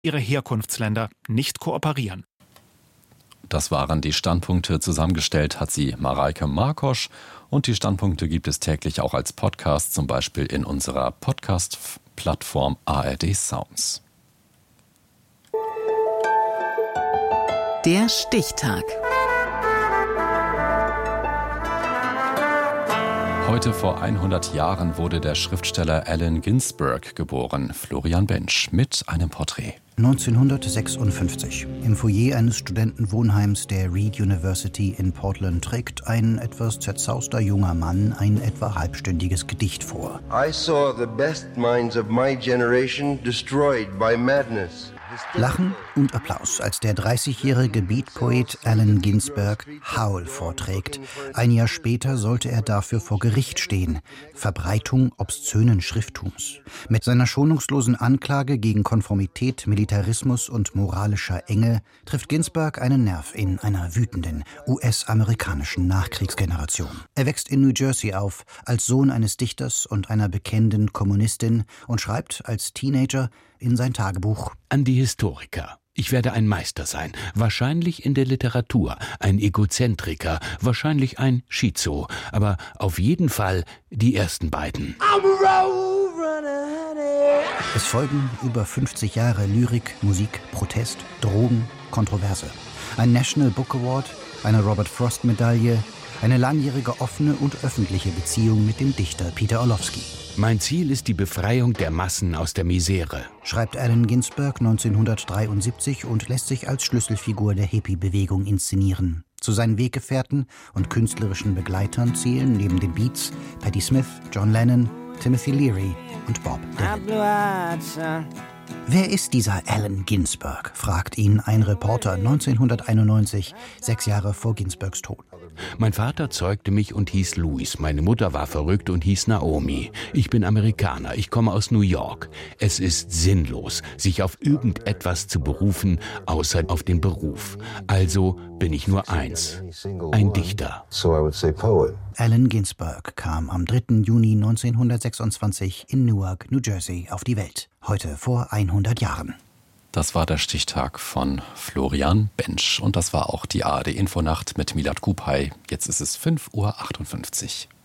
ihre Herkunftsländer nicht kooperieren. Das waren die Standpunkte. Zusammengestellt hat sie Mareike Markosch. Und die Standpunkte gibt es täglich auch als Podcast, zum Beispiel in unserer Podcast-Plattform ARD Sounds. Der Stichtag. Heute vor 100 Jahren wurde der Schriftsteller Allen Ginsberg geboren. Florian Bensch mit einem Porträt. 1956. Im Foyer eines Studentenwohnheims der Reed University in Portland trägt ein etwas zerzauster junger Mann ein etwa halbstündiges Gedicht vor. I saw the best minds of my generation destroyed by madness. Lachen und Applaus, als der 30-jährige Beatpoet Allen Ginsberg Howl vorträgt. Ein Jahr später sollte er dafür vor Gericht stehen. Verbreitung obszönen Schrifttums. Mit seiner schonungslosen Anklage gegen Konformität, Militarismus und moralischer Enge trifft Ginsberg einen Nerv in einer wütenden US-amerikanischen Nachkriegsgeneration. Er wächst in New Jersey auf, als Sohn eines Dichters und einer bekennenden Kommunistin und schreibt als Teenager in sein Tagebuch: An die Historiker. Ich werde ein Meister sein, wahrscheinlich in der Literatur, ein Egozentriker, wahrscheinlich ein Schizo, aber auf jeden Fall die ersten beiden. Es folgen über 50 Jahre Lyrik, Musik, Protest, Drogen, Kontroverse. Ein National Book Award, eine Robert Frost Medaille, eine langjährige offene und öffentliche Beziehung mit dem Dichter Peter Orlovsky. Mein Ziel ist die Befreiung der Massen aus der Misere, schreibt Allen Ginsberg 1973 und lässt sich als Schlüsselfigur der Hippie-Bewegung inszenieren. Zu seinen Weggefährten und künstlerischen Begleitern zählen neben den Beats Patti Smith, John Lennon, Timothy Leary und Bob Dylan. Wer ist dieser Allen Ginsberg? Fragt ihn ein Reporter 1991, 6 Jahre vor Ginsbergs Tod. Mein Vater zeugte mich und hieß Louis. Meine Mutter war verrückt und hieß Naomi. Ich bin Amerikaner, ich komme aus New York. Es ist sinnlos, sich auf irgendetwas zu berufen, außer auf den Beruf. Also bin ich nur eins, ein Dichter. Allen Ginsberg kam am 3. Juni 1926 in Newark, New Jersey, auf die Welt. Heute vor 100 Jahren. Das war der Stichtag von Florian Bensch. Und das war auch die ARD Infonacht mit Milad Kupay. Jetzt ist es 5:58 Uhr.